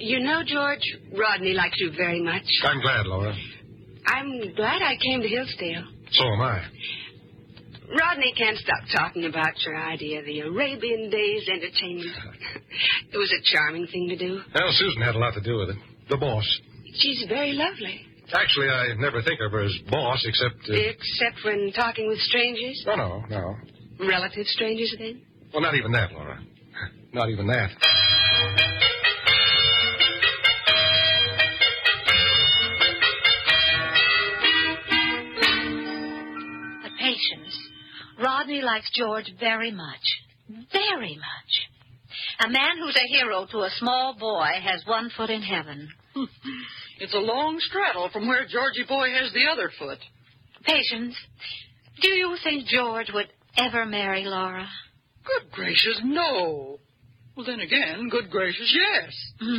You know, George, Rodney likes you very much. I'm glad, Laura. I'm glad I came to Hillsdale. So am I. Rodney can't stop talking about your idea of the Arabian Days entertainment. It was a charming thing to do. Well, Susan had a lot to do with it. The boss. She's very lovely. Actually, I never think of her as boss, except... Except when talking with strangers? No. Relative strangers, then? Well, not even that, Laura. Not even that. But Patience, Rodney likes George very much. Very much. A man who's a hero to a small boy has one foot in heaven. It's a long straddle from where Georgie boy has the other foot. Patience, do you think George would ever marry Laura? Good gracious, no. Well, then again, good gracious, yes.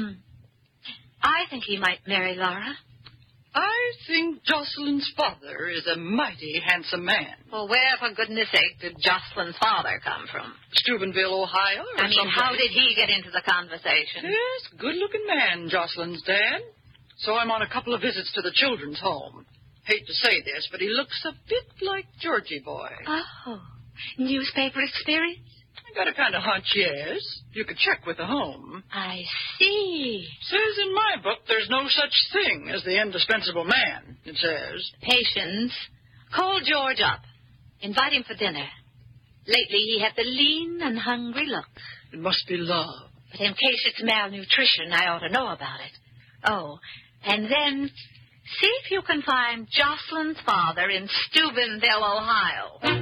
I think he might marry Laura. I think Jocelyn's father is a mighty handsome man. Well, where, for goodness sake, did Jocelyn's father come from? Steubenville, Ohio, or how did he get into the conversation? Yes, good-looking man, Jocelyn's dad. So I'm on a couple of visits to the children's home. Hate to say this, but he looks a bit like Georgie boy. Oh, newspaper experience? I got a kind of hunch, yes. You could check with the home. I see. Says in my book there's no such thing as the indispensable man, it says. Patience. Call George up. Invite him for dinner. Lately he had the lean and hungry look. It must be love. But in case it's malnutrition, I ought to know about it. Oh, and then see if you can find Jocelyn's father in Steubenville, Ohio.